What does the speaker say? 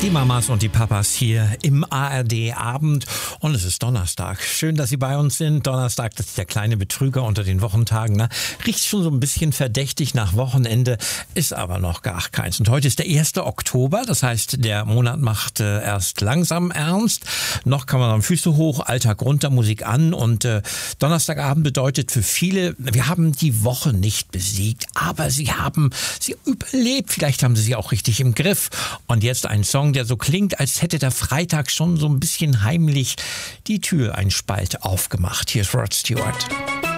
Die Mamas und die Papas hier im ARD-Abend und es ist Donnerstag. Schön, dass Sie bei uns sind. Donnerstag, das ist der kleine Betrüger unter den Wochentagen. Ne? Riecht schon so ein bisschen verdächtig nach Wochenende, ist aber noch gar keins. Und heute ist der 1. Oktober, das heißt, der Monat macht erst langsam ernst. Noch kann man am Füße hoch, Alltag runter, Musik an und Donnerstagabend bedeutet für viele, wir haben die Woche nicht besiegt, aber sie haben sie überlebt. Vielleicht haben sie auch richtig im Griff. Und jetzt ein Song, der so klingt, als hätte der Freitag schon so ein bisschen heimlich die Tür ein Spalt aufgemacht. Hier ist Rod Stewart.